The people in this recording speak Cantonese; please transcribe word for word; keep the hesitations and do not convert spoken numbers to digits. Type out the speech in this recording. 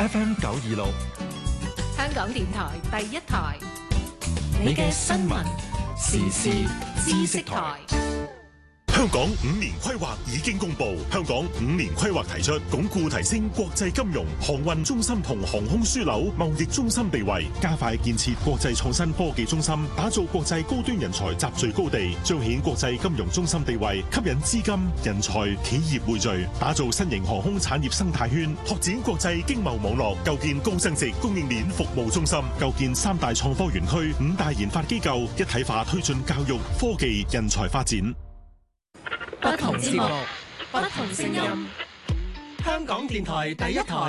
F M 九二六， 香港電台第一台， 你嘅新聞時事知識台。 香港五年規劃已經公布，香港五年規劃提出鞏固提升國際金融、航運中心同航空樞紐貿易中心地位，加快建設國際創新科技中心，打造國際高端人才集聚高地，彰顯國際金融中心地位，吸引資金、人才、企業匯聚，打造新型航空產業生態圈，拓展國際經貿網絡，構建高增值供應鏈服務中心，構建三大創科園區、五大研發機構，一體化推進教育、科技、人才發展。 不同節目，不同聲音。 香港電台第一台。